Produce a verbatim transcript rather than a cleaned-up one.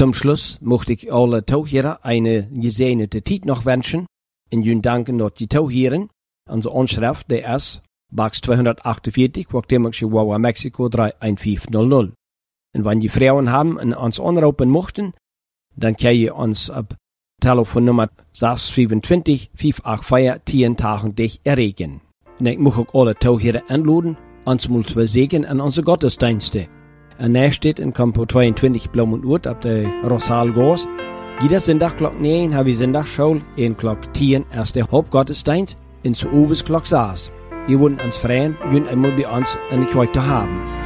Zum Schluss möchte ich alle Tauchhörer eine gesegnete Zeit noch wünschen und ihnen danken, dass die Tauchhören, unsere Anschrift, der ist Box zweihundertachtundvierzig, Guatemala, Chihuahua, Mexiko drei eins fünf null null. Und wenn die Frauen haben und uns anrufen möchten, dann kann ihr uns ab Telefonnummer sechs fünfundzwanzig, fünf acht vier, zehn Tagen dich erregen. Und ich möchte auch alle Tauchhörer einladen, uns mal zu sehen an unsere Gottesdienste. Und er steht in Campo zweiundzwanzig Blumenurt ab der Rosalgos. Jeder Sonntag Glock neun habe ich Sonntagsschule, in Glock zehn erst der Hauptgottesdienst, in zu Uwes Glock sechs. Ihr würden uns freuen, ihn einmal bei uns in der Kirche zu haben.